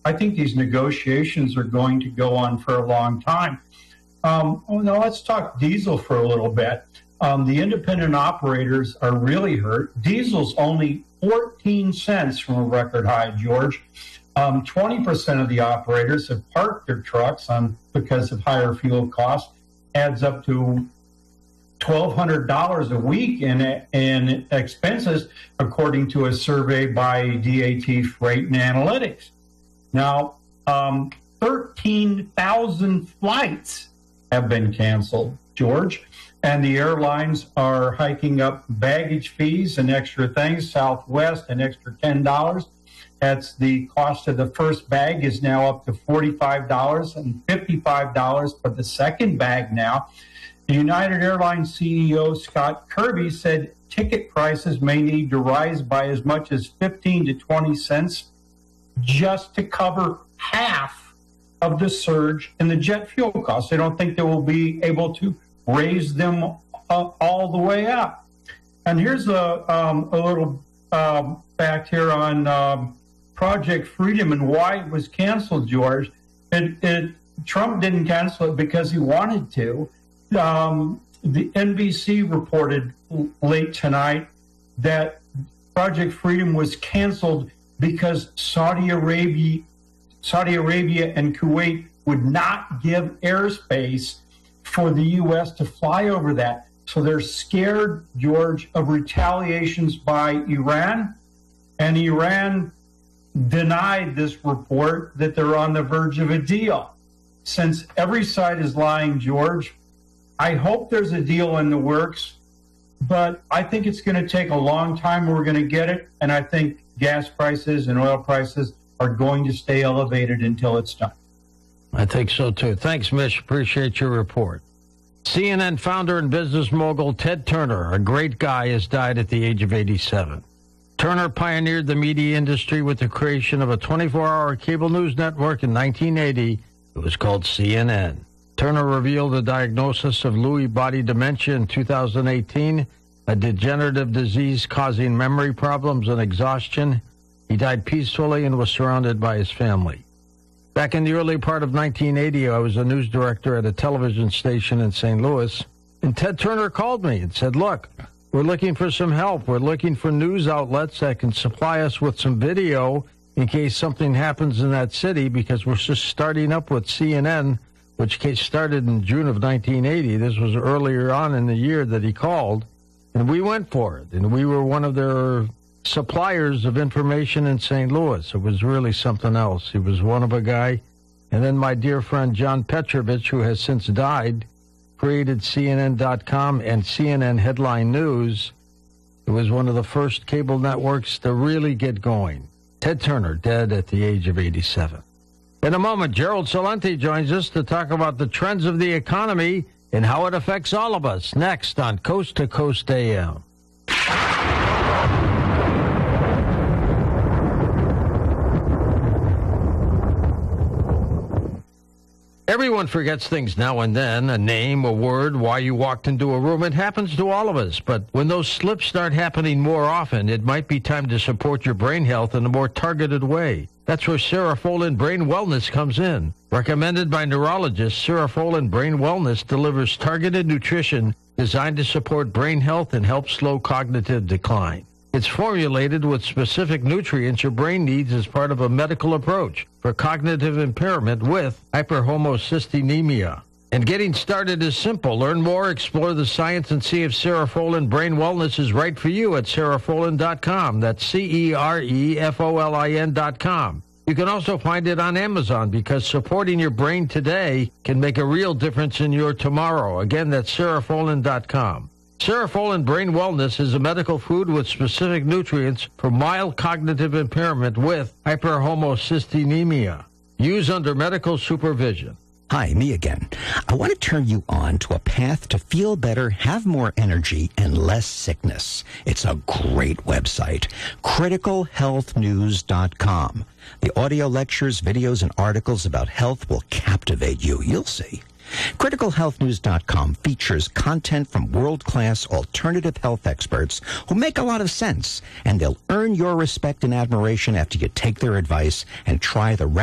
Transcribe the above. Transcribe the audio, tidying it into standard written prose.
I think these negotiations are going to go on for a long time. Now let's talk diesel for a little bit. The independent operators are really hurt. Diesel's only 14 cents from a record high, George. 20% of the operators have parked their trucks because of higher fuel costs. Adds up to $1,200 a week in expenses, according to a survey by DAT Freight and Analytics. Now, 13,000 flights have been canceled, George, and the airlines are hiking up baggage fees and extra things. Southwest, an extra $10. That's the cost of the first bag is now up to $45 and $55 for the second bag now. The United Airlines CEO Scott Kirby said ticket prices may need to rise by as much as 15 to 20 cents just to cover half of the surge in the jet fuel costs. They don't think they will be able to raise them all the way up. And here's a little fact here on Project Freedom and why it was canceled, George. Trump didn't cancel it because he wanted to. The NBC reported late tonight that Project Freedom was canceled because Saudi Arabia and Kuwait would not give airspace for the U.S. to fly over that. So they're scared, George, of retaliations by Iran. And Iran denied this report that they're on the verge of a deal. Since every side is lying, George, I hope there's a deal in the works, but I think it's going to take a long time. We're going to get it, and I think gas prices and oil prices are going to stay elevated until it's done. I think so, too. Thanks, Mitch. Appreciate your report. CNN founder and business mogul Ted Turner, a great guy, has died at the age of 87. Turner pioneered the media industry with the creation of a 24-hour cable news network in 1980. It was called CNN. Turner revealed a diagnosis of Lewy body dementia in 2018, a degenerative disease causing memory problems and exhaustion. He died peacefully and was surrounded by his family. Back in the early part of 1980, I was a news director at a television station in St. Louis, and Ted Turner called me and said, look, we're looking for some help. We're looking for news outlets that can supply us with some video in case something happens in that city, because we're just starting up with CNN, which case started in June of 1980. This was earlier on in the year that he called, and we went for it. And we were one of their suppliers of information in St. Louis. It was really something else. He was one of a guy. And then my dear friend John Petrovich, who has since died, created CNN.com and CNN Headline News. It was one of the first cable networks to really get going. Ted Turner, dead at the age of 87. In a moment, Gerald Celente joins us to talk about the trends of the economy and how it affects all of us. Next on Coast to Coast AM. Everyone forgets things now and then, a name, a word, why you walked into a room. It happens to all of us. But when those slips start happening more often, it might be time to support your brain health in a more targeted way. That's where Cerefolin Brain Wellness comes in. Recommended by neurologists, Cerefolin Brain Wellness delivers targeted nutrition designed to support brain health and help slow cognitive decline. It's formulated with specific nutrients your brain needs as part of a medical approach for cognitive impairment with hyperhomocysteine. And getting started is simple. Learn more, explore the science, and see if Cerefolin Brain Wellness is right for you at Cerefolin.com. That's Cerefolin.com. You can also find it on Amazon, because supporting your brain today can make a real difference in your tomorrow. Again, that's Cerefolin.com. Cerefolin Brain Wellness is a medical food with specific nutrients for mild cognitive impairment with hyperhomocysteine. Use under medical supervision. Hi, me again. I want to turn you on to a path to feel better, have more energy, and less sickness. It's a great website, criticalhealthnews.com. The audio lectures, videos, and articles about health will captivate you. You'll see. CriticalHealthNews.com features content from world-class alternative health experts who make a lot of sense, and they'll earn your respect and admiration after you take their advice and try the